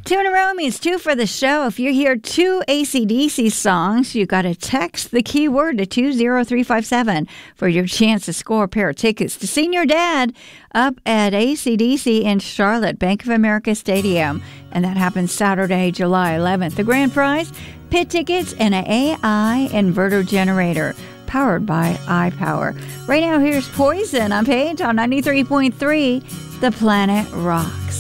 Two in a row means two for the show. If you hear two AC/DC songs, you got to text the keyword to 20357 for your chance to score a pair of tickets to Senior Dad up at AC/DC in Charlotte, Bank of America Stadium. And that happens Saturday, July 11th. The grand prize, pit tickets and an AI inverter generator powered by iPower. Right now, here's Poison on Paige on 93.3, The Planet Rocks.